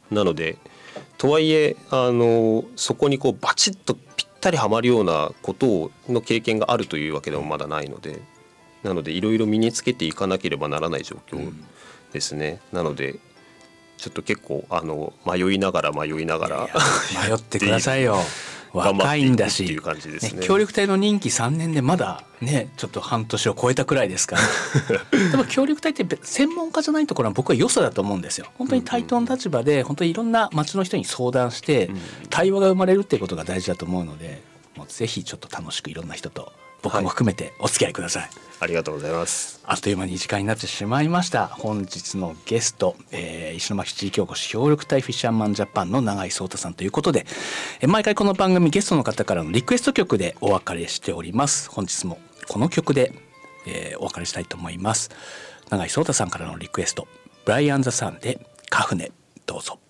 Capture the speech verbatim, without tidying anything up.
なのでとはいえあのそこにこうバチッとぴったりはまるようなことの経験があるというわけでもまだないので、なのでいろいろ身につけていかなければならない状況ですね、うん、なのでちょっと結構あの迷いながら迷いながらいやいや迷ってくださいよ若いんだし、ね、協力隊の任期さんねんでまだねちょっと半年を超えたくらいですからでも協力隊って専門家じゃないところは僕は良さだと思うんですよ。本当に対等の立場で本当にいろんな町の人に相談して対話が生まれるっていうことが大事だと思うので、もうぜひちょっと楽しくいろんな人と僕も含めてお付き合いください、はい、 ありがとうございます。 あっという間に時間になってしまいました。本日のゲスト、えー、石巻地域おこし協力隊フィッシャーマンジャパンの永井壮太さんということで、えー、毎回この番組ゲストの方からのリクエスト曲でお別れしております。本日もこの曲で、えー、お別れしたいと思います。永井壮太さんからのリクエスト、ブライアン・ザ・サンでカフネ、どうぞ。